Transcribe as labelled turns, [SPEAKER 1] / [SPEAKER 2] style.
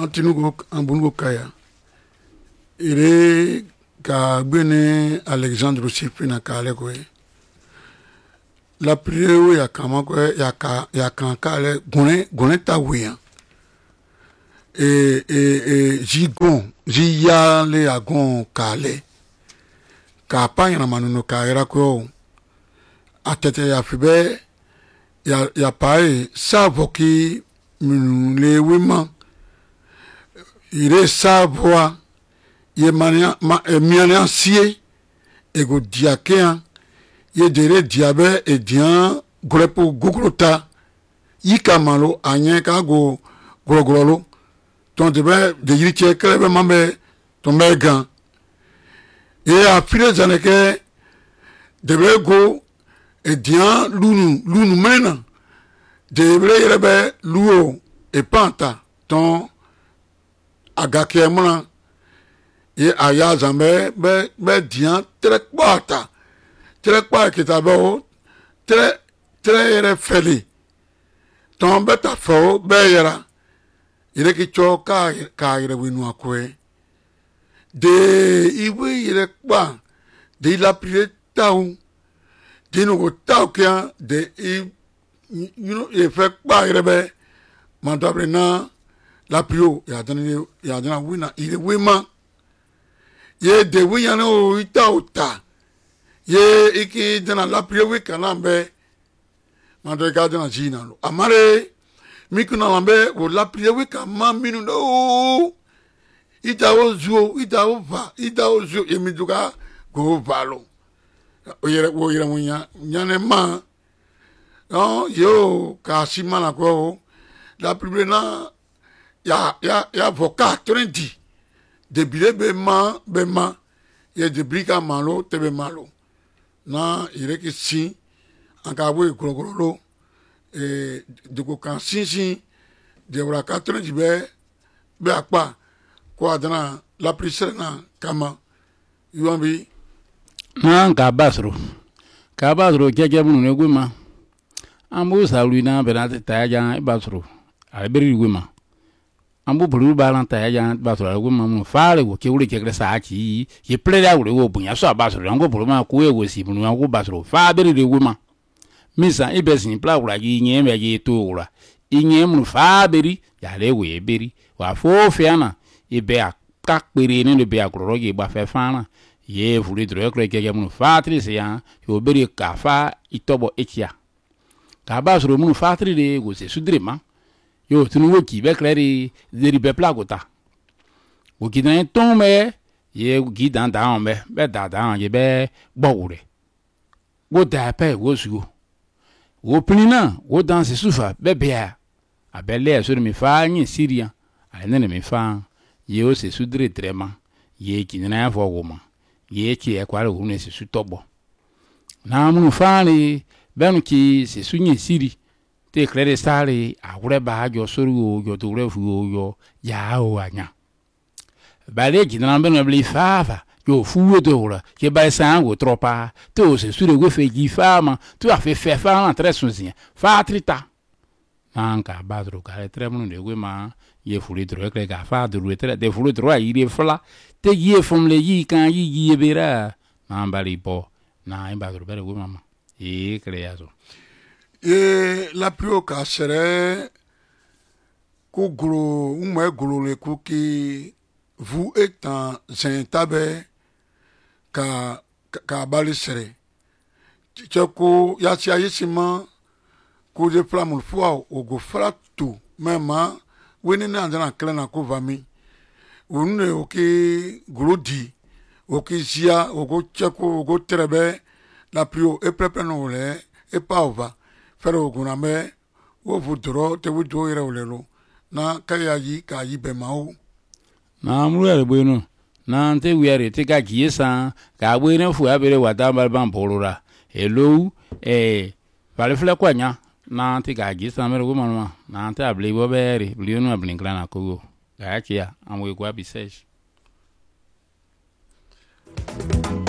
[SPEAKER 1] antinugo ambungo kaya ire ka gbene Alexandre Sipina kale ko la prière ya kama ko ya kan kale gune ta wiya jiya le agon kale ka pa yana manuno ka era ko atete ya fibe ya pae savoki le wima ire savoa ye miania sie ego diakea ye dere diabe e dian grepo gogrota yika malo anye ka go grogrolo ton debe de yiriche krebe mambe ton megan e a file zaneke debe go e dian lunu mena debe yerebe luo e panta ton agake mona ye aya zambe be dian trek bata trek pa kitabo tre yere feli ton beta fo be yera ire ki choka ka ire winu akwe de iwe ire pa de la prietaun de no go taukia de e fe pa ire be mandabre na la prio ya dana wina ire wima ye de wiyane o ita ota ye iki dana la prio we kanambe mando ga dana jina lo amare mikuna lambe o la prio we kama minu no ita o zo e miduga go valo o yere munya nyane ma no yo ka simana ko la prio na ya vocat 30 de bile bema ye de brika malo tebe malo na ireki si anka we grogolo de ko kan sin de wra 4 be akpa ko adana la plisere na kama yuambi
[SPEAKER 2] na ka basro jeje bunu ne gwema ambu saluna benate taja basro alberi gwema ambu bulu balanta ya basura go mamu faale go kewule kekre saachi ye pleda go bunya so basura ngo bulu ma ku ego si bunu ngo basura fa beri de goma misa ibesin pla wura gi nye me gi to wura inye mu fa beri ya le we beri wa fo fiana ibe aka pere ni le be akroro gi gba fe fana ye fuli dro ekre keke mu fa tri se ya yo beri ka fa itobo echia ka basura mu fa tri de go se sudrema yo tunu woki be kleri deri be plagota woki dan tombe ye woki dan me be da ye be bowure go da pe go su wo plina wo dan se sufa be bia abele so mi fa nyi siria ane mi fa ye o se sudre trema ye kinana fo goma ye ki e kware wo ne se su tobo na mu fa ni benu ki se su nyi siri te klere sari awure ba jo soru yo to refu yo ya o anya bale jinna be no bli fafa yo fuwe to ora ke ba sango tropa to se sure go fe gi fama tu a fe fa na tre sunzia fa trita nanka badro ka tre mu de we ma ye fuli dro kle ga fa dro tre de fuli dro a ire fla te ye fom le yi kan yi bera na bali po na badro bere we mama e kreazo
[SPEAKER 1] et la plus ka sere ko gro le ko ki vous étant zintabe ka bali sere tcheko ya tia yisima ko de flamul fwa o go fratu mema wini na ndana klena ko vami unne o ki grodi o ki zia o go tcheko o go trebe la plus e prepe no le e pa ova fero guname wo vudro te wudo ire olelo na kayayi ka yi be mawo
[SPEAKER 2] na mruere bueno na nte wiare te ka giesa ka bwene fu abere wata balban polura hello vale fle kwanya na nte ka giesa mere go manwa na nte able bo bere blionu ablinkla na kogo ga ya amwe kwa bisesh